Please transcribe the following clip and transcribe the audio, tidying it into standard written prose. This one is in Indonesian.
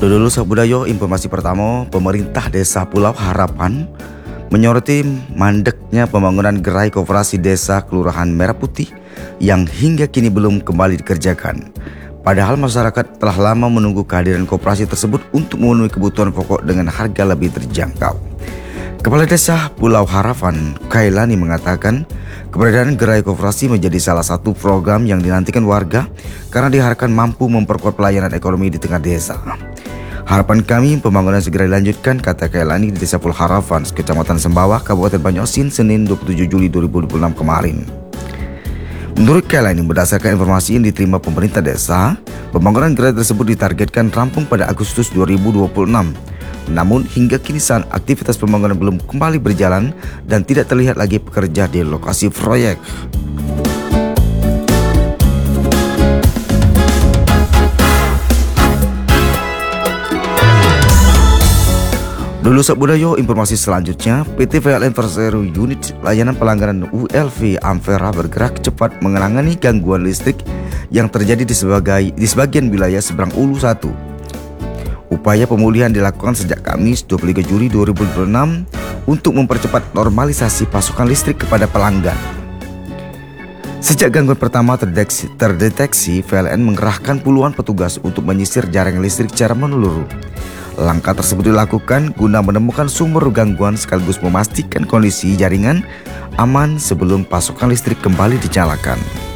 Dulu Sabudayo, informasi pertama, pemerintah Desa Pulau Harapan menyoroti mandeknya pembangunan gerai koperasi desa Kelurahan Merah Putih yang hingga kini belum kembali dikerjakan. Padahal masyarakat telah lama menunggu kehadiran koperasi tersebut untuk memenuhi kebutuhan pokok dengan harga lebih terjangkau. Kepala Desa Pulau Harapan, Kailani, mengatakan keberadaan gerai koperasi menjadi salah satu program yang dinantikan warga karena diharapkan mampu memperkuat pelayanan ekonomi di tengah desa. Harapan kami pembangunan segera dilanjutkan, kata Kailani di Desa Pulau Harapan, Kecamatan Sembawah, Kabupaten Banyosin, Senin 27 Juli 2026 kemarin. Menurut Kailani, berdasarkan informasi yang diterima pemerintah desa, pembangunan gerai tersebut ditargetkan rampung pada Agustus 2026. Namun hingga kini saat aktivitas pembangunan belum kembali berjalan dan tidak terlihat lagi pekerja di lokasi proyek. Dulu Sabudayo, informasi selanjutnya, PT PLN Persero Unit Layanan Pelanggaran ULV Ampera bergerak cepat menangani gangguan listrik yang terjadi di sebagian wilayah Seberang Ulu 1. Upaya pemulihan dilakukan sejak Kamis 23 Juli 2026 untuk mempercepat normalisasi pasokan listrik kepada pelanggan. Sejak gangguan pertama terdeteksi, PLN mengerahkan puluhan petugas untuk menyisir jaringan listrik secara menyeluruh. Langkah tersebut dilakukan guna menemukan sumber gangguan sekaligus memastikan kondisi jaringan aman sebelum pasokan listrik kembali dinyalakan.